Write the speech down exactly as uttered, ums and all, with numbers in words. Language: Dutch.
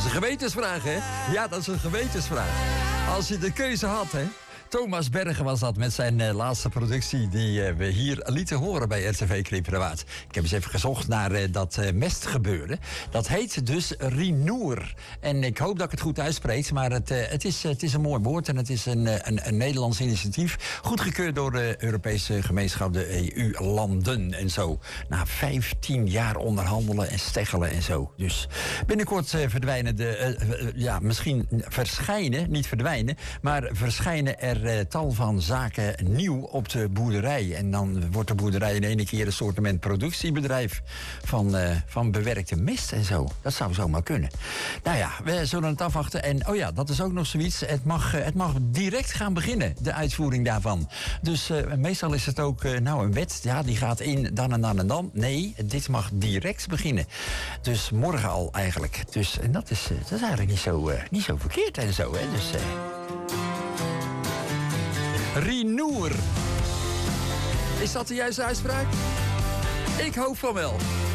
een gewetensvraag, hè? Ja, dat is een gewetensvraag. Als je de keuze had, hè? Thomas Bergen was dat met zijn uh, laatste productie die uh, we hier lieten horen bij R T V Creeprawaard. Ik heb eens even gezocht naar uh, dat uh, mestgebeuren. Dat heet dus Renour. En ik hoop dat ik het goed uitspreek, maar het, uh, het, is, uh, het is een mooi woord en het is een, uh, een, een Nederlands initiatief. Goedgekeurd door de Europese gemeenschap, de E U-landen en zo. Na vijftien jaar onderhandelen en steggelen en zo. Dus binnenkort uh, verdwijnen de, uh, uh, ja, misschien verschijnen, niet verdwijnen, maar verschijnen er Uh, tal van zaken nieuw op de boerderij. En dan wordt de boerderij in ene keer een soort productiebedrijf van, uh, van bewerkte mest en zo. Dat zou zomaar kunnen. Nou ja, we zullen het afwachten. En oh ja, dat is ook nog zoiets. Het mag, uh, het mag direct gaan beginnen, de uitvoering daarvan. Dus uh, meestal is het ook uh, nou een wet. Ja, die gaat in dan en dan en dan. Nee, dit mag direct beginnen. Dus morgen al eigenlijk. Dus en dat is, uh, dat is eigenlijk niet zo, uh, niet zo verkeerd en zo. Hè? Dus... Uh, Renour. Is dat de juiste uitspraak? Ik hoop van wel.